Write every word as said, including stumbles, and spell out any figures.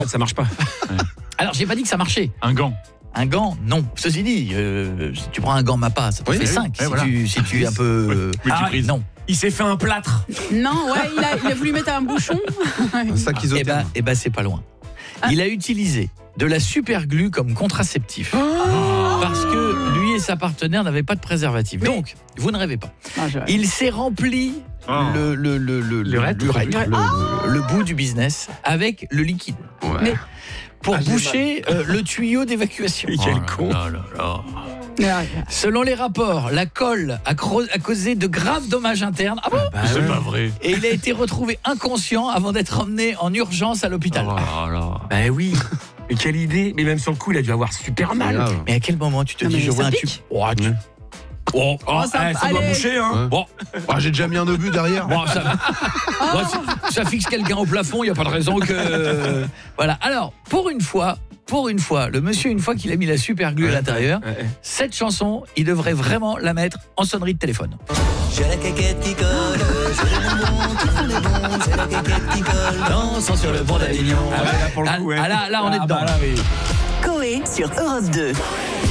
Ça marche pas. Alors, j'ai pas dit que ça marchait. Un gant. Un gant, non. Ceci dit, euh, si tu prends un gant Mappa, ça te Oui, fait oui, cinq. oui, si, voilà. tu, si tu es un peu... Oui, Ah, multiprise. non. Il s'est fait un plâtre. Non, ouais, il a, il a voulu mettre un bouchon. Un sac Eh isotherme. ben, eh ben c'est pas loin. Ah. Il a utilisé de la superglue comme contraceptif. Parce que lui et sa partenaire n'avaient pas de préservatif. Donc, vous ne rêvez pas. Ah, je- Il s'est rempli Oh. le, le, le, le, L'urètre. l'urètre, le, le bout du business avec le liquide. Ouais. Mais- Pour Ah, j'ai boucher euh, le tuyau d'évacuation. Quel Oh con. là là là. Ah, Selon les rapports, la colle a, cro- a causé de graves dommages internes. Ah bon Bah, C'est ouais. pas vrai. Et il a été retrouvé inconscient avant d'être emmené en urgence à l'hôpital. Oh là là. Bah oui. Mais quelle idée. Mais même sur le coup, il a dû avoir super mal. Grave. Mais à quel moment tu te Non, dis mais je ça vois un pique. tube oh, tu- Ouais. oh, Oh, ça- eh, ça doit allez. boucher, hein. Ouais. bon, Ah, j'ai déjà mis un obus derrière. bon, ça, bon, ça- ça fixe quelqu'un au plafond, il n'y a pas de raison que... Voilà, alors, pour une fois, pour une fois, le monsieur, une fois qu'il a mis la super glue à l'intérieur, Ouais, ouais. cette chanson, il devrait vraiment la mettre en sonnerie de téléphone. J'ai la caquette qui colle, j'ai les bonbons qui font des bons, j'ai la caquette qui colle. Dansant sur le pont d'Avignon. Ah ouais, là, pour le Ah, coup, ouais. ah, là, là, on est Ah, dedans. bah là, oui. Coé sur Europe deux.